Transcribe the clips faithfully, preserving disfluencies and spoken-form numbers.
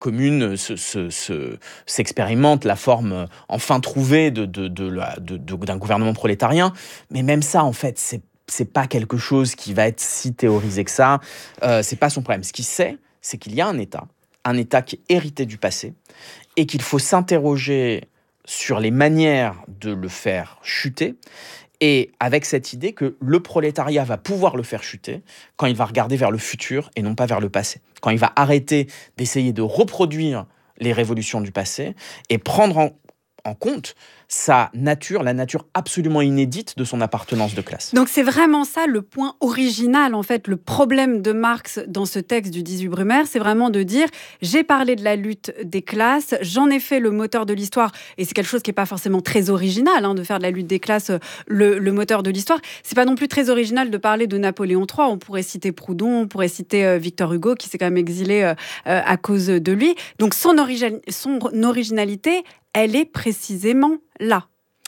commune se, se, se, s'expérimente la forme enfin trouvée de, de, de la, de, de, d'un gouvernement prolétarien. Mais même ça, en fait, c'est, c'est pas quelque chose qui va être si théorisé que ça. Euh, c'est pas son problème. Ce qu'il sait, c'est qu'il y a un État, un État qui est hérité du passé, et qu'il faut s'interroger sur les manières de le faire chuter, et avec cette idée que le prolétariat va pouvoir le faire chuter quand il va regarder vers le futur et non pas vers le passé. Quand il va arrêter d'essayer de reproduire les révolutions du passé et prendre en, en compte sa nature, la nature absolument inédite de son appartenance de classe. Donc c'est vraiment ça le point original, en fait, le problème de Marx dans ce texte du dix-huit Brumaire, c'est vraiment de dire « j'ai parlé de la lutte des classes, j'en ai fait le moteur de l'histoire », et c'est quelque chose qui n'est pas forcément très original, hein, de faire de la lutte des classes le, le moteur de l'histoire. C'est pas non plus très original de parler de Napoléon trois, on pourrait citer Proudhon, on pourrait citer euh, Victor Hugo, qui s'est quand même exilé euh, euh, à cause de lui. Donc son, origi- son originalité, elle est précisément là.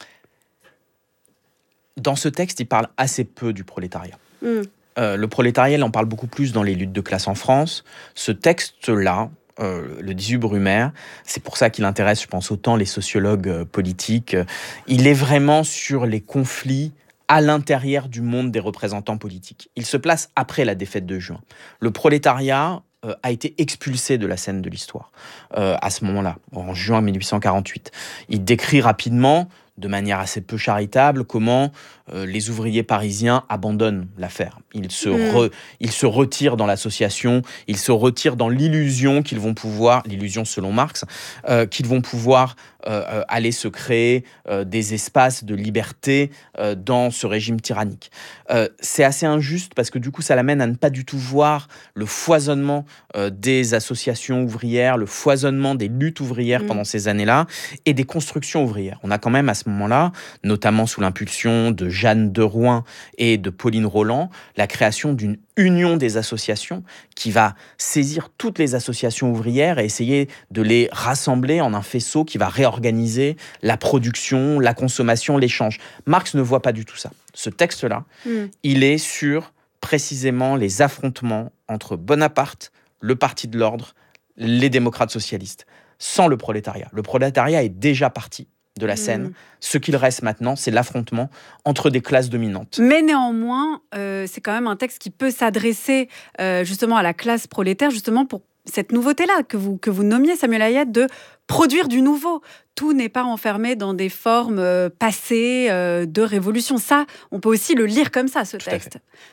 Dans ce texte, il parle assez peu du prolétariat. Mm. Euh, le prolétariat, il en parle beaucoup plus dans les luttes de classe en France. Ce texte-là, euh, le dix-huit Brumaire, c'est pour ça qu'il intéresse, je pense, autant les sociologues euh, politiques. Il est vraiment sur les conflits à l'intérieur du monde des représentants politiques. Il se place après la défaite de juin. Le prolétariat euh, a été expulsé de la scène de l'histoire euh, à ce moment-là, en juin mille huit cent quarante-huit. Il décrit rapidement, de manière assez peu charitable, comment euh, les ouvriers parisiens abandonnent l'affaire. Ils se, re, ils se retirent dans l'association, ils se retirent dans l'illusion qu'ils vont pouvoir, l'illusion selon Marx, euh, qu'ils vont pouvoir euh, aller se créer euh, des espaces de liberté euh, dans ce régime tyrannique. Euh, c'est assez injuste parce que du coup, ça l'amène à ne pas du tout voir le foisonnement euh, des associations ouvrières, le foisonnement des luttes ouvrières mmh. pendant ces années-là et des constructions ouvrières. On a quand même à ce moment-là, notamment sous l'impulsion de Jeanne de Rouen et de Pauline Roland, la création d'une union des associations qui va saisir toutes les associations ouvrières et essayer de les rassembler en un faisceau qui va réorganiser la production, la consommation, l'échange. Marx ne voit pas du tout ça. Ce texte-là, mmh. il est sur précisément les affrontements entre Bonaparte, le Parti de l'Ordre, les démocrates socialistes, sans le prolétariat. Le prolétariat est déjà parti de la scène. Mmh. Ce qu'il reste maintenant, c'est l'affrontement entre des classes dominantes. Mais néanmoins, euh, c'est quand même un texte qui peut s'adresser euh, justement à la classe prolétaire, justement pour cette nouveauté-là que vous, que vous nommiez, Samuel Hayet, de produire du nouveau. Tout n'est pas enfermé dans des formes euh, passées euh, de révolution. Ça, on peut aussi le lire comme ça, ce Tout texte.